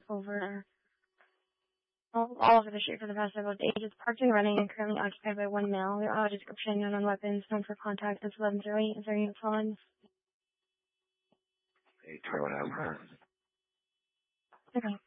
over all over the street for the past several days. It's parked and running and currently occupied by one male. Their auto description, known on weapons, known for contact since 11:08. Is there any felons? 821 over. Okay.